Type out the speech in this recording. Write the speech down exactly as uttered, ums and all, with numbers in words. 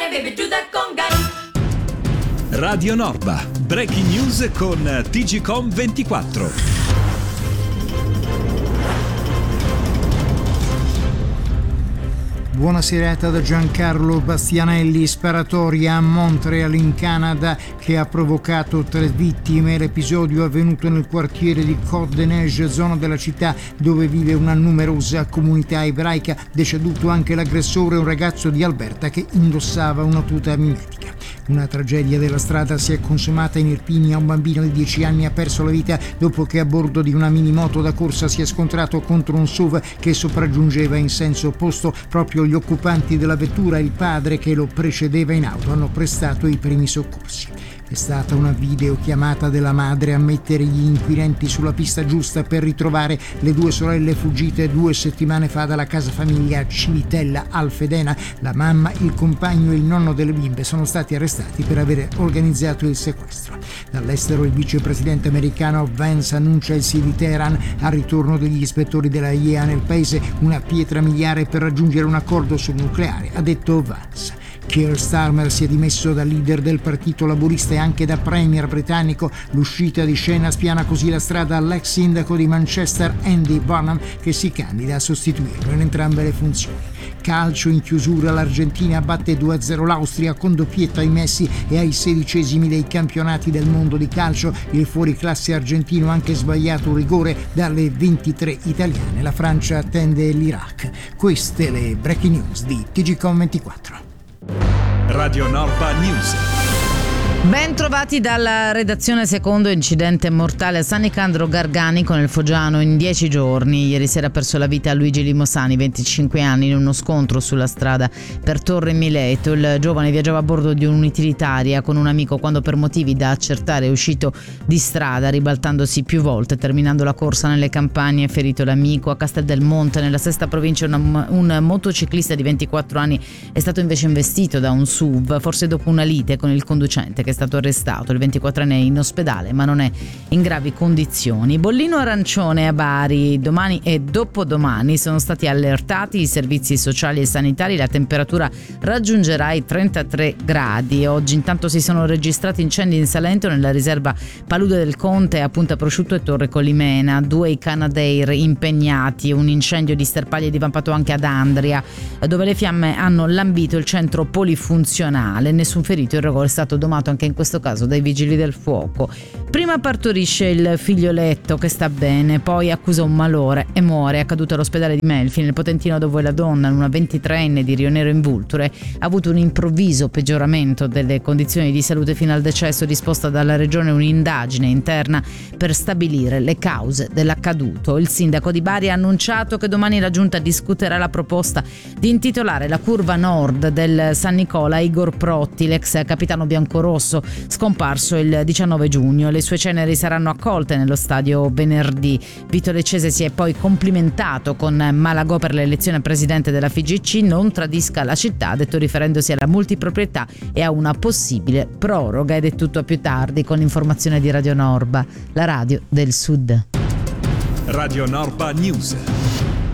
baby, do that conga. Radio Norba, breaking news con T G Com ventiquattro. Buona serata da Giancarlo Bastianelli. Sparatoria a Montreal in Canada che ha provocato tre vittime. L'episodio è avvenuto nel quartiere di Côte-des-Neiges, zona della città dove vive una numerosa comunità ebraica. Deceduto anche l'aggressore, un ragazzo di Alberta che indossava una tuta mimetica. Una tragedia della strada si è consumata in Irpinia. Un bambino di dieci anni ha perso la vita dopo che a bordo di una minimoto da corsa si è scontrato contro un S U V che sopraggiungeva in senso opposto. Proprio gli occupanti della vettura e il padre che lo precedeva in auto hanno prestato i primi soccorsi. È stata una videochiamata della madre a mettere gli inquirenti sulla pista giusta per ritrovare le due sorelle fuggite due settimane fa dalla casa famiglia Civitella Alfedena. La mamma, il compagno e il nonno delle bimbe sono stati arrestati per aver organizzato il sequestro. Dall'estero il vicepresidente americano Vance annuncia il sì di Teheran al ritorno degli ispettori della I E A nel paese, una pietra miliare per raggiungere un accordo sul nucleare, ha detto Vance. Keir Starmer si è dimesso da leader del Partito Laburista e anche da premier britannico. L'uscita di scena spiana così la strada all'ex sindaco di Manchester Andy Burnham, che si candida a sostituirlo in entrambe le funzioni. Calcio in chiusura, l'Argentina batte due a zero l'Austria con doppietta ai Messi e ai sedicesimi dei campionati del mondo di calcio. Il fuoriclasse argentino ha anche sbagliato un rigore dalle ventitré italiane. La Francia attende l'Iraq. Queste le breaking news di T G Com ventiquattro. Radio Norba News. Ben trovati dalla redazione. Secondo incidente mortale a San Nicandro Garganico nel Foggiano in dieci giorni. Ieri sera ha perso la vita Luigi Limosani, venticinque anni, in uno scontro sulla strada per Torre Mileto. Il giovane viaggiava a bordo di un'utilitaria con un amico quando per motivi da accertare è uscito di strada, ribaltandosi più volte, terminando la corsa nelle campagne. Ferito l'amico. A Castel del Monte, nella sesta provincia, una, un motociclista di ventiquattro anni è stato invece investito da un S U V, forse dopo una lite con il conducente, che è stato arrestato. Il ventiquattrenne è in ospedale ma non è in gravi condizioni. Bollino arancione a Bari. Domani e dopodomani sono stati allertati i servizi sociali e sanitari. La temperatura raggiungerà i trentatré gradi. Oggi intanto si sono registrati incendi in Salento, nella riserva Palude del Conte, a Punta Prosciutto e Torre Colimena. Due i Canadair impegnati. Un incendio di sterpaglie è divampato anche ad Andria, dove le fiamme hanno lambito il centro polifunzionale. Nessun ferito. Il rogo è stato domato anche in questo caso dai vigili del fuoco. Prima partorisce il figlioletto che sta bene, poi accusa un malore e muore. È accaduto all'ospedale di Melfi, nel Potentino, dove la donna, una ventitreenne di Rio Nero in Vulture, ha avuto un improvviso peggioramento delle condizioni di salute fino al decesso. Disposta dalla regione un'indagine interna per stabilire le cause dell'accaduto. Il sindaco di Bari ha annunciato che domani la giunta discuterà la proposta di intitolare la curva nord del San Nicola a Igor Protti, l'ex capitano biancorosso scomparso il diciannove giugno. Le sue ceneri saranno accolte nello stadio venerdì. Vito Leccese si è poi complimentato con Malagò per l'elezione a presidente della F I G C. Non tradisca la città, ha detto, riferendosi alla multiproprietà e a una possibile proroga. Ed è tutto a più tardi con l'informazione di Radio Norba, la radio del Sud. Radio Norba News.